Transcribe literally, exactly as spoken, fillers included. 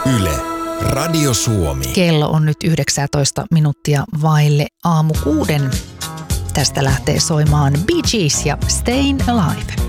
Yle, Radio Suomi. Kello on nyt yhdeksäntoista minuuttia vaille aamu kuuden. Tästä lähtee soimaan Bee Gees ja Staying Alive.